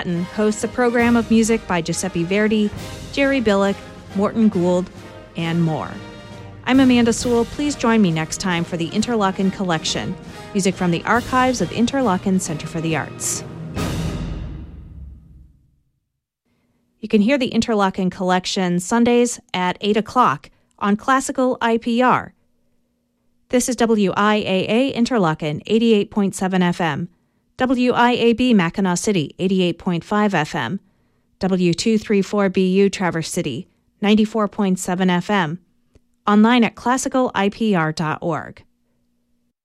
Manhattan hosts a program of music by Giuseppe Verdi, Jerry Billick, Morton Gould, and more. I'm Amanda Sewell. Please join me next time for the Interlochen Collection, music from the archives of Interlochen Center for the Arts. You can hear the Interlochen Collection Sundays at 8 o'clock on Classical IPR. This is WIAA Interlochen 88.7 FM, WIAB Mackinac City 88.5 FM, W234BU Traverse City 94.7 FM, online at classicalipr.org.